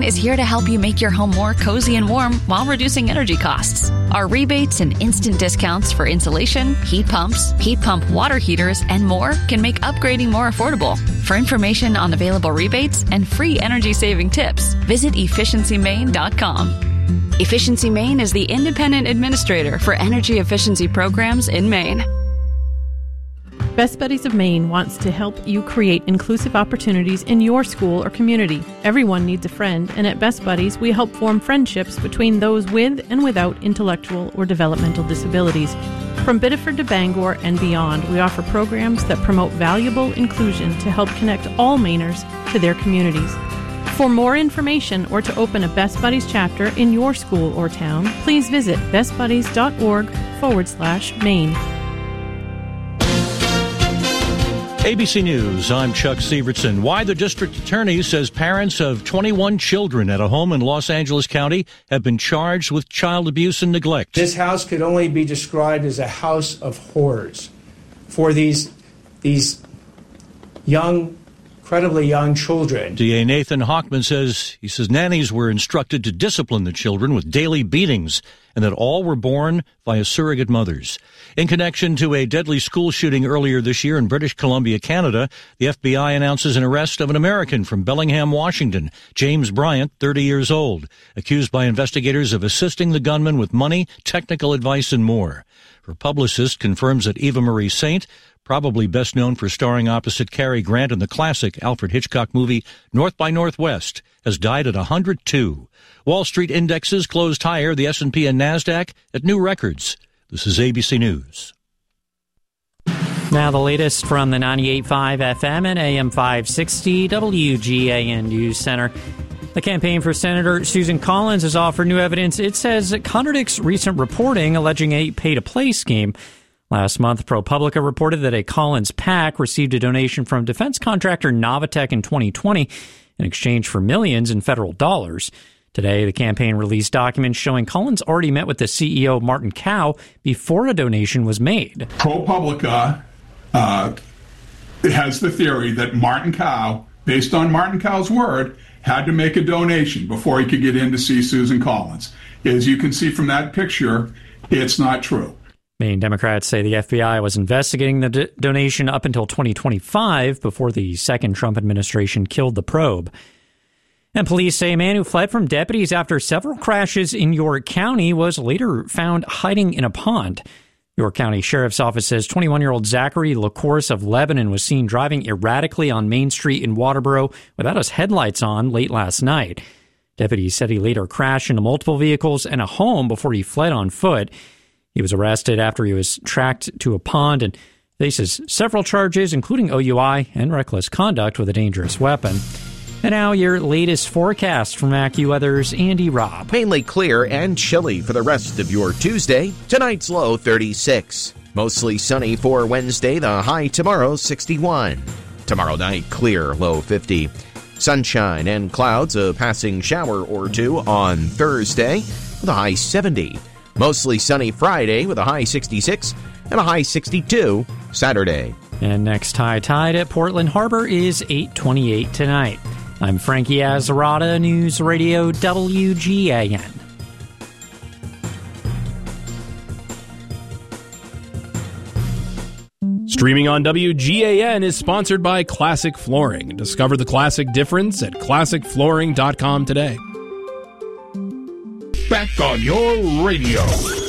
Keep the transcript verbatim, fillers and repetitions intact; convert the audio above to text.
is here to help you make your home more cozy and warm while reducing energy costs. Our rebates and instant discounts for insulation, heat pumps, heat pump water heaters, and more can make upgrading more affordable. For information on available rebates and free energy-saving tips, visit efficiency maine dot com. Efficiency Maine is the independent administrator for energy efficiency programs in Maine. Best Buddies of Maine wants to help you create inclusive opportunities in your school or community. Everyone needs a friend, and at Best Buddies, we help form friendships between those with and without intellectual or developmental disabilities. From Biddeford to Bangor and beyond, we offer programs that promote valuable inclusion to help connect all Mainers to their communities. For more information or to open a Best Buddies chapter in your school or town, please visit bestbuddies.org forward slash Maine. A B C News, I'm Chuck Severson. Why the district attorney says parents of twenty-one children at a home in Los Angeles County have been charged with child abuse and neglect. This house could only be described as a house of horrors for these, these young incredibly young children. D A Nathan Hochman says, he says nannies were instructed to discipline the children with daily beatings and that all were born via surrogate mothers. In connection to a deadly school shooting earlier this year in British Columbia, Canada, the F B I announces an arrest of an American from Bellingham, Washington, James Bryant, thirty years old, accused by investigators of assisting the gunman with money, technical advice, and more. Her publicist confirms that Eva Marie Saint, probably best known for starring opposite Cary Grant in the classic Alfred Hitchcock movie North by Northwest, has died at one hundred two. Wall Street indexes closed higher, the S and P and NASDAQ at new records. This is A B C News. Now the latest from the ninety-eight point five F M and A M five sixty W G A N News Center. The campaign for Senator Susan Collins has offered new evidence it says it contradicts recent reporting alleging a pay-to-play scheme. Last month, ProPublica reported that a Collins PAC received a donation from defense contractor Novatech in twenty twenty in exchange for millions in federal dollars. Today, the campaign released documents showing Collins already met with the C E O, Martin Kao, before a donation was made. ProPublica uh, has the theory that Martin Kao, based on Martin Kao's word, had to make a donation before he could get in to see Susan Collins. As you can see from that picture, it's not true. Maine Democrats say the F B I was investigating the d- donation up until twenty twenty-five before the second Trump administration killed the probe. And police say a man who fled from deputies after several crashes in York County was later found hiding in a pond. York County Sheriff's Office says twenty-one-year-old Zachary LaCourse of Lebanon was seen driving erratically on Main Street in Waterboro without his headlights on late last night. Deputies said he later crashed into multiple vehicles and a home before he fled on foot. He was arrested after he was tracked to a pond and faces several charges, including O U I and reckless conduct with a dangerous weapon. And now your latest forecast from AccuWeather's Andy Robb. Mainly clear and chilly for the rest of your Tuesday. Tonight's low thirty-six. Mostly sunny for Wednesday, the high tomorrow sixty-one. Tomorrow night clear, low fifty. Sunshine and clouds, a passing shower or two on Thursday with a high seventy. Mostly sunny Friday with a high sixty-six and a high sixty-two Saturday. And next high tide at Portland Harbor is eight twenty-eight tonight. I'm Frankie Azzarata, News Radio W G A N. Streaming on W G A N is sponsored by Classic Flooring. Discover the classic difference at classic flooring dot com today. Back on your radio.